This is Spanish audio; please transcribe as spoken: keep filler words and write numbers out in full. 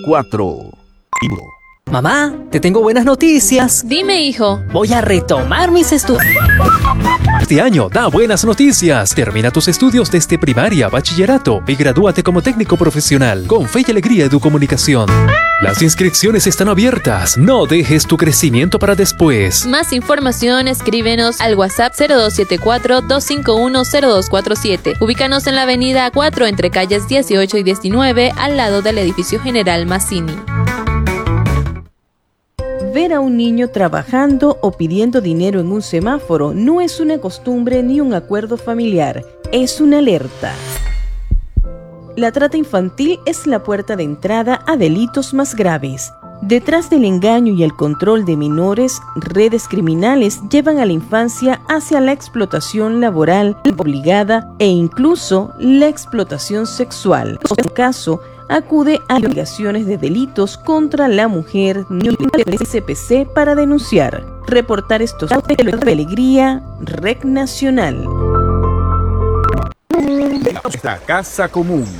cuatro. Mamá, te tengo buenas noticias. Dime, hijo. Voy a retomar mis estudios. Este año da buenas noticias. Termina tus estudios desde primaria, bachillerato y gradúate como técnico profesional con Fe y Alegría Educomunicación. Las inscripciones están abiertas. No dejes tu crecimiento para después. Más información, escríbenos al WhatsApp cero dos siete cuatro, dos cinco uno, cero dos cuatro siete. Ubícanos en la avenida cuatro entre calles dieciocho y diecinueve, al lado del edificio General Mazzini. Ver a un niño trabajando o pidiendo dinero en un semáforo no es una costumbre ni un acuerdo familiar, es una alerta. La trata infantil es la puerta de entrada a delitos más graves. Detrás del engaño y el control de menores, redes criminales llevan a la infancia hacia la explotación laboral obligada e incluso la explotación sexual. En este caso, acude a investigaciones de delitos contra la mujer del C P C para denunciar. Reportar estos hechos de Alegría, Red Nacional. Esta casa común.